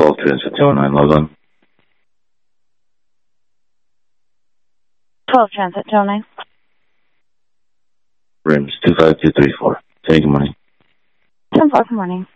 12 Transit Tower 9, log on. 12 Transit Tower 9. Rims 25234. Say good morning. 10-4, good morning.